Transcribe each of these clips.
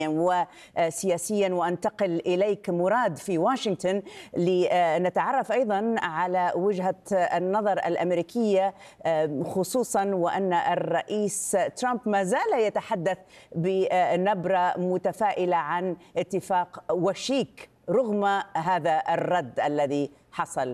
وسياسيا، وانتقل إليك مراد في واشنطن لنتعرف أيضا على وجهة النظر الأمريكية، خصوصا وأن الرئيس ترامب ما زال يتحدث بنبرة متفائلة عن اتفاق وشيك رغم هذا الرد الذي حصل.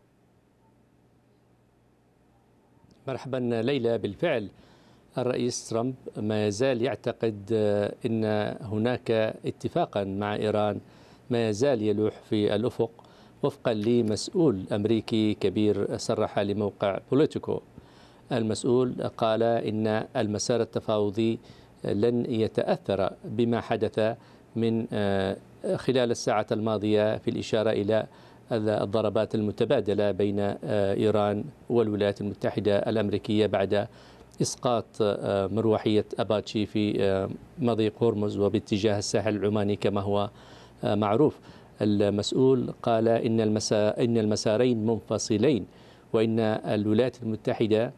مرحبا ليلى، بالفعل الرئيس ترامب ما يزال يعتقد أن هناك اتفاقا مع إيران ما يزال يلوح في الأفق، وفقا لمسؤول أمريكي كبير صرح لموقع بوليتيكو. المسؤول قال إن المسار التفاوضي لن يتأثر بما حدث من خلال الساعة الماضية، في الإشارة إلى الضربات المتبادلة بين إيران والولايات المتحدة الأمريكية بعد إسقاط مروحية أباتشي في مضيق هرمز وباتجاه الساحل العماني كما هو معروف. المسؤول قال إن المسارين منفصلين، وإن الولايات المتحدة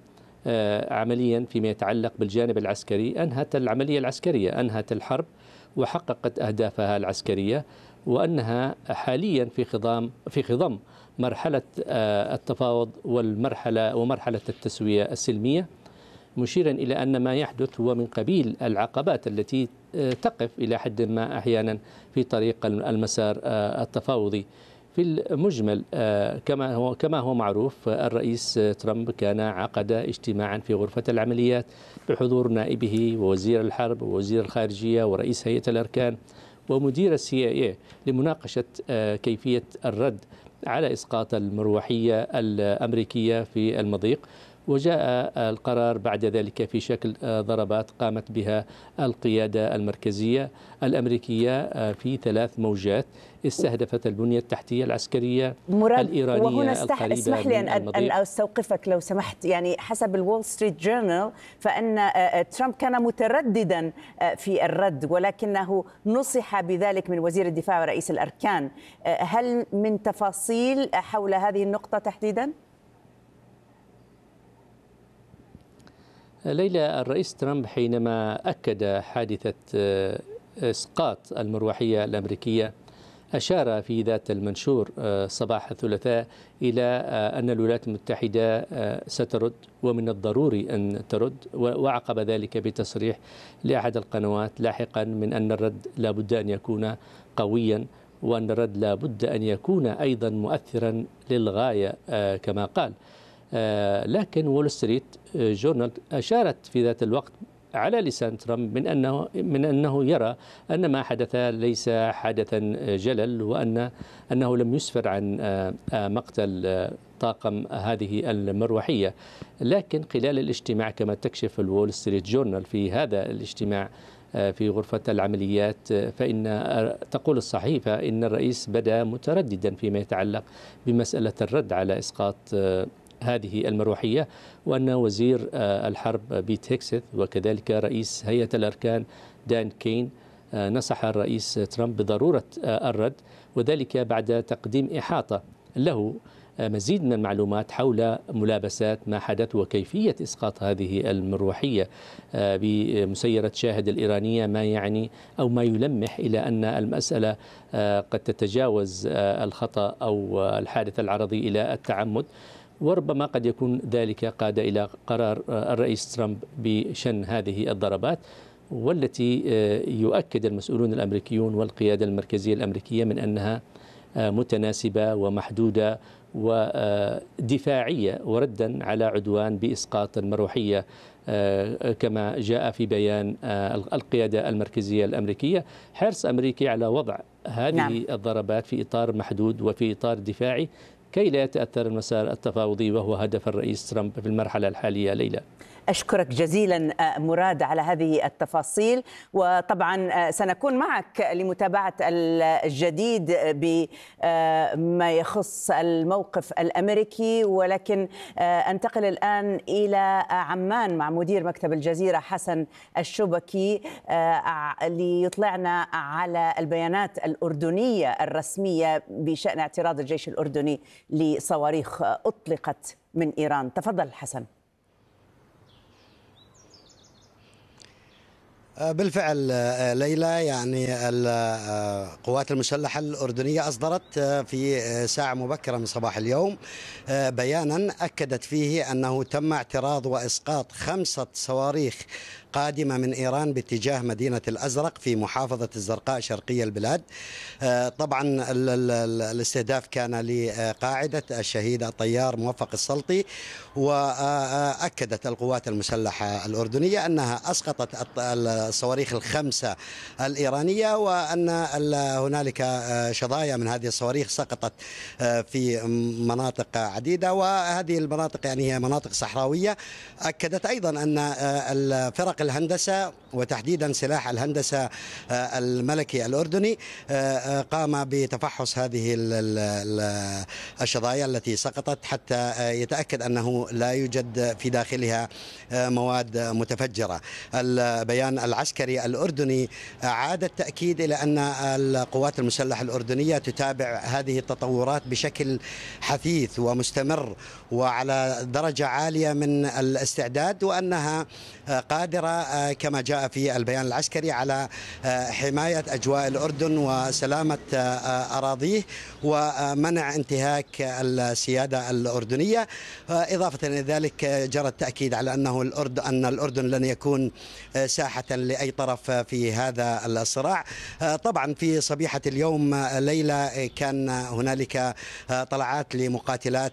عمليا فيما يتعلق بالجانب العسكري أنهت العملية العسكرية، أنهت الحرب وحققت أهدافها العسكرية، وأنها حاليا في خضم مرحلة التفاوض ومرحلة التسوية السلمية، مشيرا إلى أن ما يحدث هو من قبيل العقبات التي تقف إلى حد ما أحيانا في طريق المسار التفاوضي. في المجمل كما هو معروف، الرئيس ترامب كان عقد اجتماعا في غرفة العمليات بحضور نائبه ووزير الحرب ووزير الخارجية ورئيس هيئة الأركان ومدير CIA لمناقشة كيفية الرد على إسقاط المروحية الأمريكية في المضيق. وجاء القرار بعد ذلك في شكل ضربات قامت بها القيادة المركزية الأمريكية في 3 موجات استهدفت البنية التحتية العسكرية الإيرانية وهنا القريبة اسمح لي من أن أستوقفك لو سمحت. يعني حسب الول ستريت جورنال فإن ترامب كان مترددا في الرد، ولكنه نصح بذلك من وزير الدفاع ورئيس الأركان. هل من تفاصيل حول هذه النقطة تحديدا؟ ليلى، الرئيس ترامب حينما أكد حادثة إسقاط المروحية الأمريكية أشار في ذات المنشور صباح الثلاثاء إلى أن الولايات المتحدة سترد ومن الضروري أن ترد، وعقب ذلك بتصريح لأحد القنوات لاحقا من أن الرد لا بد أن يكون قويا، وأن الرد لا بد أن يكون أيضا مؤثرا للغاية كما قال. لكن وول ستريت جورنال أشارت في ذات الوقت على لسان ترامب من أنه يرى أن ما حدث ليس حدثا جلل، وأنه لم يسفر عن مقتل طاقم هذه المروحية. لكن خلال الاجتماع كما تكشف الوول ستريت جورنال في هذا الاجتماع في غرفة العمليات، فإن تقول الصحيفة إن الرئيس بدأ مترددا فيما يتعلق بمسألة الرد على إسقاط هذه المروحية، وأن وزير الحرب بيت هيكسث وكذلك رئيس هيئة الأركان دان كين نصح الرئيس ترامب بضرورة الرد، وذلك بعد تقديم إحاطة له مزيد من المعلومات حول ملابسات ما حدث وكيفية إسقاط هذه المروحية بمسيرة شاهد الإيرانية، ما يعني أو ما يلمح إلى أن المسألة قد تتجاوز الخطأ أو الحادث العرضي إلى التعمد، وربما قد يكون ذلك قاد إلى قرار الرئيس ترامب بشن هذه الضربات، والتي يؤكد المسؤولون الأمريكيون والقيادة المركزية الأمريكية من أنها متناسبة ومحدودة ودفاعية وردا على عدوان بإسقاط المروحية كما جاء في بيان القيادة المركزية الأمريكية. حرص أمريكي على وضع هذه الضربات في إطار محدود وفي إطار دفاعي كي لا يتأثر المسار التفاوضي، وهو هدف الرئيس ترامب في المرحلة الحالية. ليلى، أشكرك جزيلا مراد على هذه التفاصيل، وطبعا سنكون معك لمتابعة الجديد بما يخص الموقف الأمريكي. ولكن أنتقل الآن إلى عمان مع مدير مكتب الجزيرة حسن الشبكي ليطلعنا على البيانات الأردنية الرسمية بشأن اعتراض الجيش الأردني لصواريخ أطلقت من إيران. تفضل حسن. بالفعل ليلى، يعني القوات المسلحة الأردنية أصدرت في ساعة مبكرة من صباح اليوم بيانا أكدت فيه أنه تم اعتراض وإسقاط 5 صواريخ قادمة من إيران باتجاه مدينة الأزرق في محافظة الزرقاء شرقي البلاد. طبعا الاستهداف كان لقاعدة الشهيد الطيار موفق السلطي. وأكدت القوات المسلحة الأردنية أنها أسقطت الصواريخ ال5 الإيرانية، وأن هنالك شظايا من هذه الصواريخ سقطت في مناطق عديدة، وهذه المناطق يعني هي مناطق صحراوية. أكدت أيضا أن الفرق الهندسة وتحديدا سلاح الهندسة الملكي الأردني قام بتفحص هذه الشظايا التي سقطت حتى يتأكد أنه لا يوجد في داخلها مواد متفجرة. البيان العسكري الأردني أعاد التأكيد إلى أن القوات المسلحة الأردنية تتابع هذه التطورات بشكل حثيث ومستمر وعلى درجة عالية من الاستعداد، وأنها قادرة كما جاء في البيان العسكري على حماية أجواء الأردن وسلامة أراضيه ومنع انتهاك السيادة الأردنية. إضافة إلى ذلك جرى التأكيد على أن الأردن لن يكون ساحة لأي طرف في هذا الصراع. طبعا في صبيحة اليوم ليلى كان هنالك طلعات لمقاتلات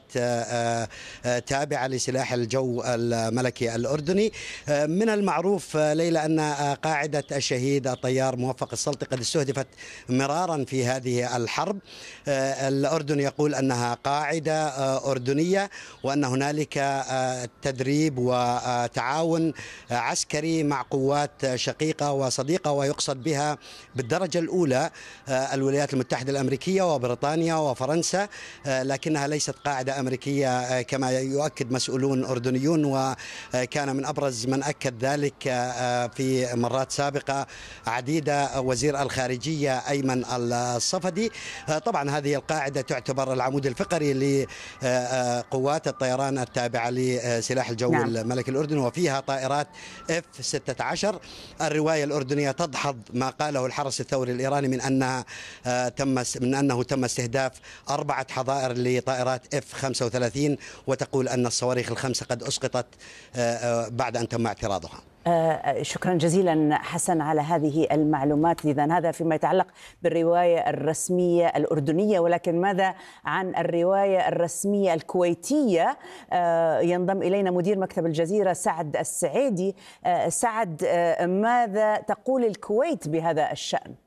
تابعة لسلاح الجو الملكي الأردني. من المعروف ليلى أن قاعدة الشهيد الطيار موفق السلطي قد استهدفت مرارا في هذه الحرب. الأردن يقول أنها قاعدة أردنية وأن هنالك تدريب وتعاون عسكري مع قوات شقيقة وصديقة، ويقصد بها بالدرجة الأولى الولايات المتحدة الأمريكية وبريطانيا وفرنسا، لكنها ليست قاعدة أمريكية كما يؤكد مسؤولون أردنيون، وكان من أبرز من أكد ذلك في مرات سابقة عديدة وزير الخارجية أيمن الصفدي. طبعا هذه القاعدة تعتبر العمود الفقري لقوات الطيران التابعة لسلاح الجو الملكي الأردني، وفيها طائرات F-16. الرواية الأردنية تدحض ما قاله الحرس الثوري الإيراني من أنه تم استهداف 4 حظائر لطائرات F-35، وتقول أن الصواريخ ال5 قد أسقطت بعد أن تم اعتراضها. شكرا جزيلا حسن على هذه المعلومات. إذن هذا فيما يتعلق بالرواية الرسمية الأردنية، ولكن ماذا عن الرواية الرسمية الكويتية؟ ينضم إلينا مدير مكتب الجزيرة سعد السعيدي. سعد، ماذا تقول الكويت بهذا الشأن؟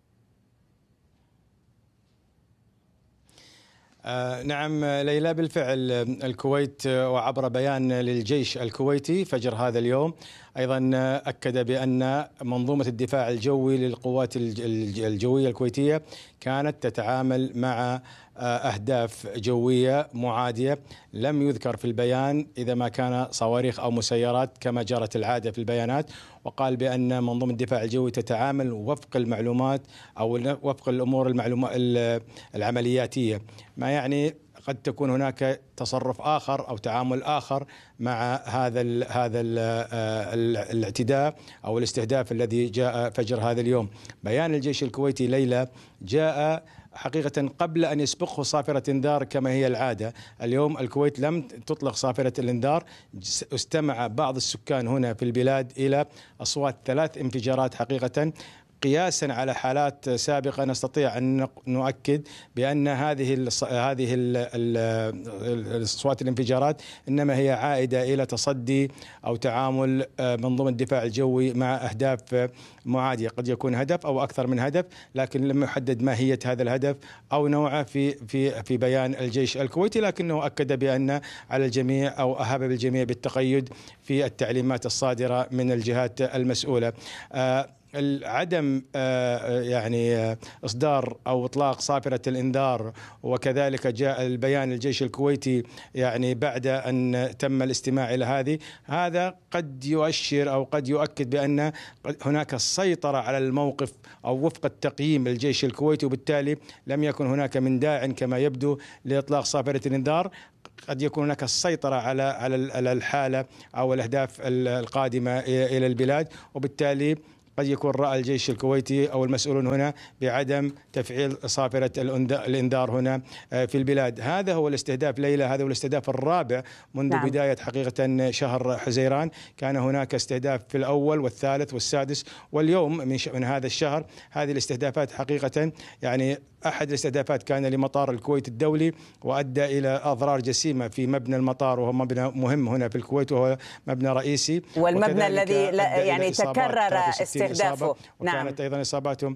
نعم ليلى، بالفعل الكويت وعبر بيان للجيش الكويتي فجر هذا اليوم أيضا أكد بأن منظومة الدفاع الجوي للقوات الجوية الكويتية كانت تتعامل مع أهداف جوية معادية. لم يذكر في البيان إذا ما كان صواريخ أو مسيرات كما جرت العادة في البيانات، وقال بأن منظومة الدفاع الجوي تتعامل وفق المعلومات أو وفق الأمور العملياتية، ما يعني قد تكون هناك تصرف آخر أو تعامل آخر مع هذا الاعتداء أو الاستهداف الذي جاء فجر هذا اليوم. بيان الجيش الكويتي ليلى جاء حقيقة قبل أن يسبقه صافرة انذار كما هي العادة. اليوم الكويت لم تطلق صافرة الانذار، استمع بعض السكان هنا في البلاد إلى أصوات 3 انفجارات حقيقة. قياسا على حالات سابقة نستطيع أن نؤكد بأن هذه الأصوات الانفجارات إنما هي عائدة إلى تصدي أو تعامل منظومة الدفاع الجوي مع أهداف معادية، قد يكون هدف أو أكثر من هدف، لكن لم يحدد ماهية هذا الهدف أو نوعه في بيان الجيش الكويتي، لكنه أكد بأن على الجميع أو أهاب بالجميع بالتقيد في التعليمات الصادرة من الجهات المسؤولة. عدم يعني إصدار أو إطلاق صافرة الإنذار، وكذلك جاء البيان الجيش الكويتي يعني بعد أن تم الاستماع إلى هذا قد يؤشر أو قد يؤكد بأن هناك سيطرة على الموقف أو وفق التقييم الجيش الكويتي، وبالتالي لم يكن هناك من داع كما يبدو لإطلاق صافرة الإنذار. قد يكون هناك السيطرة على الحالة أو الأهداف القادمة إلى البلاد، وبالتالي قد يكون رأى الجيش الكويتي أو المسؤولون هنا بعدم تفعيل صافرة الإنذار هنا في البلاد. هذا هو الاستهداف ليلى، هذا هو الاستهداف الرابع منذ بداية حقيقة شهر حزيران. كان هناك استهداف في الأول والثالث والسادس واليوم من هذا الشهر. هذه الاستهدافات حقيقة يعني أحد الاستهدافات كان لمطار الكويت الدولي وأدى إلى أضرار جسيمة في مبنى المطار، وهو مبنى مهم هنا في الكويت وهو مبنى رئيسي، والمبنى الذي يعني تكرر استهدافه. وكانت أيضا إصاباتهم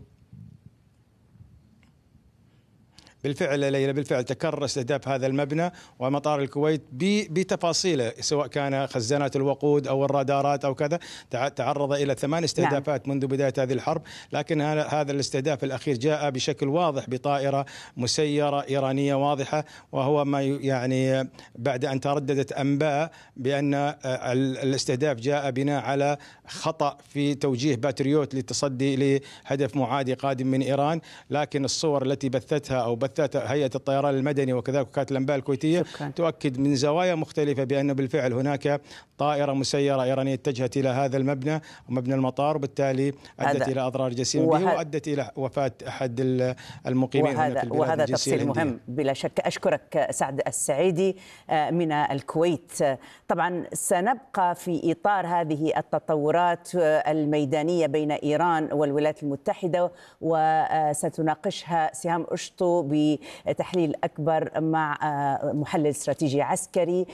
بالفعل ليلى، بالفعل تكرر استهداف هذا المبنى ومطار الكويت بتفاصيله، سواء كان خزانات الوقود أو الرادارات أو كذا. تعرض إلى 8 استهدافات منذ بداية هذه الحرب، لكن هذا الاستهداف الأخير جاء بشكل واضح بطائرة مسيرة إيرانية واضحة، وهو ما يعني بعد أن ترددت أنباء بأن الاستهداف جاء بناء على خطأ في توجيه باتريوت للتصدي لهدف معادي قادم من إيران. لكن الصور التي بثتها أو بثتها هيئة الطيران المدني وكذلك وكالة الأنباء الكويتية تؤكد من زوايا مختلفة بأن بالفعل هناك طائرة مسيرة إيرانية اتجهت إلى هذا المبنى ومبنى المطار، وبالتالي أدت إلى أضرار جسيمة به وأدت إلى وفاة أحد المقيمين هنا في البلاد. وهذا تفصيل مهم بلا شك. أشكرك سعد السعيدي من الكويت. طبعا سنبقى في إطار هذه التطورات الميدانية بين إيران والولايات المتحدة، وستناقشها سهام أشطو بتحليل أكبر مع محلل استراتيجي عسكري.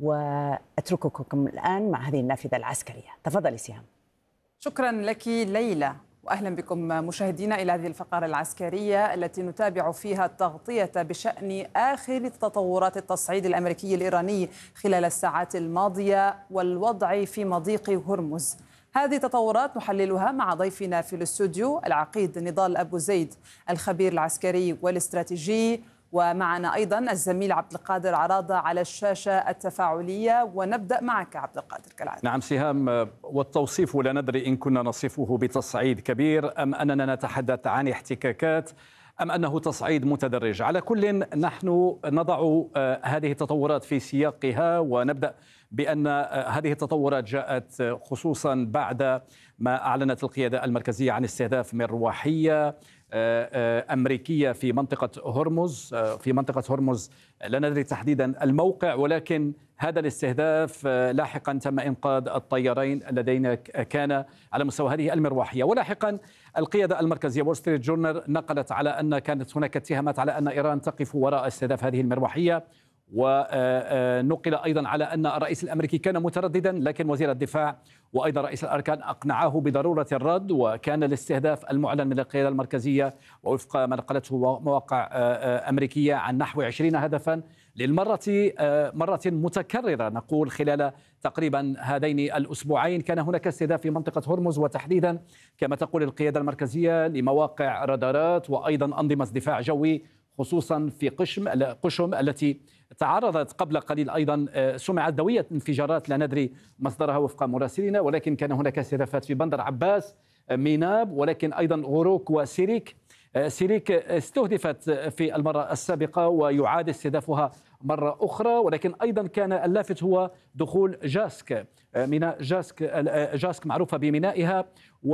وأترككم الآن مع هذه النافذة العسكرية. تفضلي سهام. شكرا لك ليلى، وأهلا بكم مشاهدينا إلى هذه الفقرة العسكرية التي نتابع فيها التغطية بشأن آخر تطورات التصعيد الأمريكي الإيراني خلال الساعات الماضية والوضع في مضيق هرمز. هذه تطورات نحللها مع ضيفنا في الاستوديو العقيد نضال أبو زيد الخبير العسكري والاستراتيجي، ومعنا أيضا الزميل عبد القادر عراضة على الشاشة التفاعلية. ونبدأ معك عبد القادر كالعادة. نعم سهام، والتوصيف لا ندري إن كنا نصفه بتصعيد كبير أم أننا نتحدث عن احتكاكات أم أنه تصعيد متدرج. على كل نحن نضع هذه التطورات في سياقها، ونبدأ بأن هذه التطورات جاءت خصوصا بعد ما أعلنت القيادة المركزية عن استهداف مروحية أمريكية في منطقة هرمز. في منطقة هرمز لا ندري تحديدا الموقع، ولكن هذا الاستهداف لاحقا تم إنقاذ الطيارين اللذين كان على مستوى هذه المروحية. ولاحقا القيادة المركزية وول ستريت جورنال نقلت على أن كانت هناك اتهامات على أن إيران تقف وراء استهداف هذه المروحية، ونقل أيضا على أن الرئيس الأمريكي كان مترددا، لكن وزير الدفاع وأيضا رئيس الأركان أقنعاه بضرورة الرد. وكان الاستهداف المعلن من القيادة المركزية ووفق ما نقلته مواقع أمريكية عن نحو 20 هدفا للمرة مرة متكررة. نقول خلال تقريبا هذين الأسبوعين كان هناك استهداف في منطقة هرمز، وتحديدا كما تقول القيادة المركزية لمواقع رادارات وأيضا أنظمة دفاع جوي، خصوصا في قشم التي تعرضت قبل قليل أيضا سمعت دوية انفجارات لا ندري مصدرها وفق مراسلنا، ولكن كان هناك استهدافات في بندر عباس، ميناب، ولكن أيضا غروك وسيريك. سيريك استهدفت في المرة السابقة ويعاد استهدافها مرة أخرى، ولكن أيضا كان اللافت هو دخول جاسك، ميناء جاسك معروفة بمينائها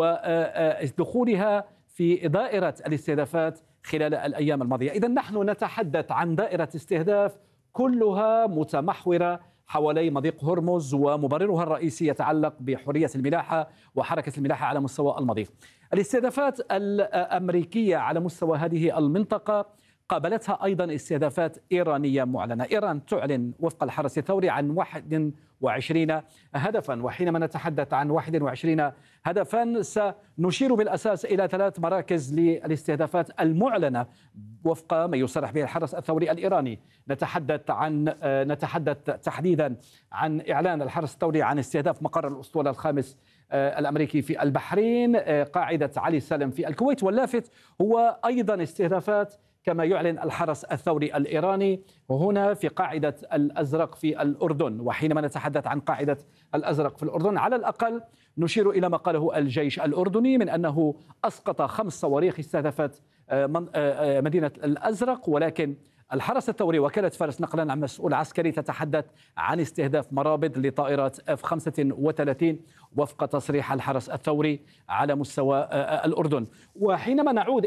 ودخولها في دائرة الاستهدافات خلال الأيام الماضية. إذن نحن نتحدث عن دائرة استهداف كلها متمحورة حوالي مضيق هرمز، ومبررها الرئيسي يتعلق بحرية الملاحة وحركة الملاحة على مستوى المضيق. الاستهدافات الأمريكية على مستوى هذه المنطقة قابلتها أيضا استهدافات إيرانية معلنة. إيران تعلن وفق الحرس الثوري عن 21 هدفا، وحينما نتحدث عن 21 هدفا سنشير بالأساس إلى 3 مراكز للاستهدافات المعلنة وفق ما يصرح به الحرس الثوري الإيراني. نتحدث تحديدا عن إعلان الحرس الثوري عن استهداف مقر الأسطول الخامس الأمريكي في البحرين، قاعدة علي سالم في الكويت، واللافت هو أيضا استهدافات كما يعلن الحرس الثوري الإيراني هنا في قاعدة الأزرق في الأردن. وحينما نتحدث عن قاعدة الأزرق في الأردن على الأقل نشير إلى ما قاله الجيش الأردني من أنه أسقط 5 صواريخ استهدفت مدينة الأزرق، ولكن الحرس الثوري وكالة فارس نقلا عن مسؤول عسكري تتحدث عن استهداف مرابط لطائرات F-35 وفق تصريح الحرس الثوري على مستوى الأردن. وحينما نعود